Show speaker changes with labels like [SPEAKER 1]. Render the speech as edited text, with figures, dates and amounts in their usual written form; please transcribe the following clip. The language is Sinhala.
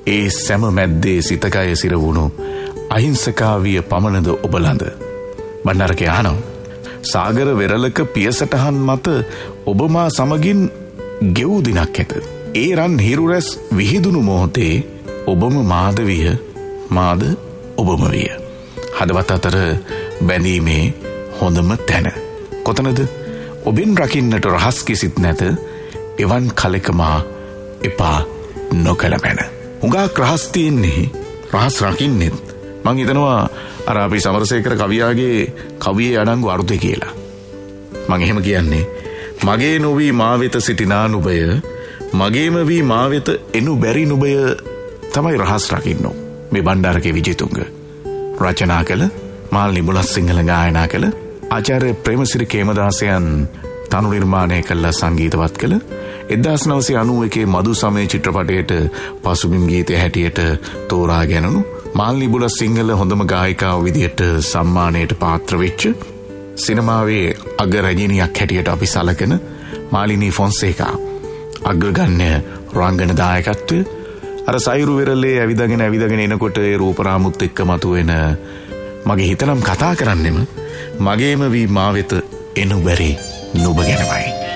[SPEAKER 1] ඒ සැම මැද්දේ සිතකය සිරවුණු අහිංසකාවිය පමණද ඔබලඳ. බණ්ඩාරක අහනවා. සාගර වෙරළක පියසටහන් මත ඔබමා සමගින් ගෙවූ දිනක් ඇත. ඒ රන් හිරුරැස් විහිදුණු මොහොතේ ඔබම මාද විය, මාද ඔබම විය. හදවත් අතර බැඳීමේ හොඳම තැන කොතනද? ඔබෙන් රකින්නට රහස් කිසිත් නැත. එවන් කලෙක මා එපා නොකළ මැන. හුඟක් රහස් තියෙන්නේ, රහස් රකින්නෙත් මං හිතනවා අර අපි සමරසේකර කවියාගේ කවියේ අඩංගු අර්ථය කියලා. මං එහෙම කියන්නේ මගේ නොවී මා වෙත සිටිනා නුබය, මගේම වී මා වෙත එනු බැරි නුබය තමයි රහස් රකින්නෝ. මේ බණ්ඩාරකේ විජේතුංග රචනා කළ, මාල්නි බුලත් සිංහල ගායනා කළ, ආචාර්ය ප්‍රේමසිරි කේමදාසයන් තනු නිර්මාණය කළ සංගීතවත් කළ 1991 මදු සමය චිත්‍රපටයට පසුබිම් ගීතය හැටියට තෝරා ගැනුණු මාල්නි බුලත් සිංහල හොඳම ගායිකාව විදියට සම්මානයට පාත්‍ර වෙච්ච, සිනමාවේ අගරජිනියක් හැටියට අපි සලකන මාලිනී ෆොන්සේකා අග්‍රගණ්‍ය රංගන දායකත්වය අර සයිරු වෙරළේ ඇවිදගෙන එනකොට ඒ රූපරාමුත් එක්ක මතුවෙන මගේ හිතනම් කතා කරන්නෙම මගේම වී මා වෙත එනු බැරි නුඹ ගැනමයි.